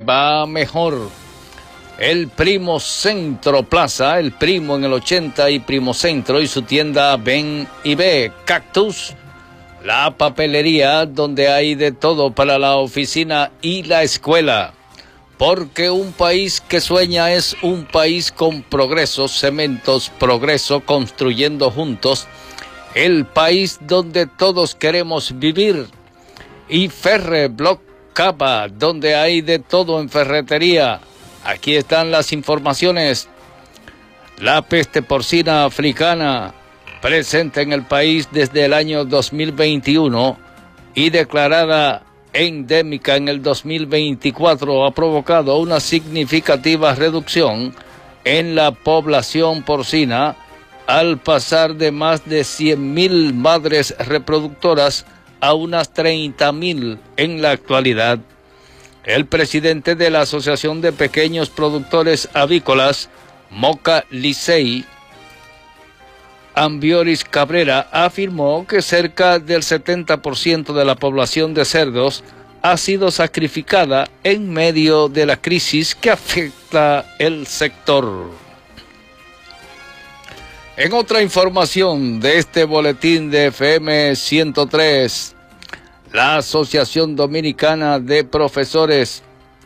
va mejor. El Primo Centro Plaza, el Primo en el 80 y Primo Centro y su tienda Ven y Ve. Cactus, la papelería donde hay de todo para la oficina y la escuela. Porque un país que sueña es un país con progreso. Cementos Progreso, construyendo juntos. El país donde todos queremos vivir. Y Ferre Block Cava, donde hay de todo en ferretería. Aquí están las informaciones. La peste porcina africana, presente en el país desde el año 2021 y declarada endémica en el 2024, ha provocado una significativa reducción en la población porcina al pasar de más de 100.000 madres reproductoras a unas 30.000 en la actualidad. El presidente de la Asociación de Pequeños Productores Avícolas, Moca Licey, Ambioris Cabrera, afirmó que cerca del 70% de la población de cerdos ha sido sacrificada en medio de la crisis que afecta el sector. En otra información de este boletín de FM 103, la Asociación Dominicana de Profesores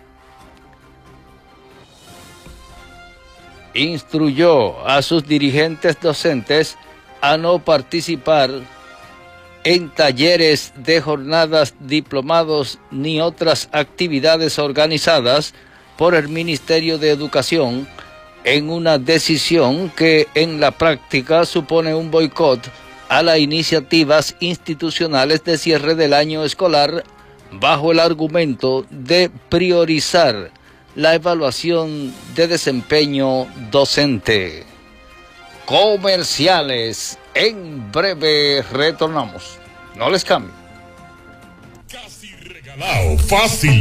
instruyó a sus dirigentes docentes a no participar en talleres de jornadas, diplomados ni otras actividades organizadas por el Ministerio de Educación, en una decisión que en la práctica supone un boicot a las iniciativas institucionales de cierre del año escolar bajo el argumento de priorizar la evaluación de desempeño docente. Comerciales, en breve retornamos. No les cambien. Casi regalado, fácil.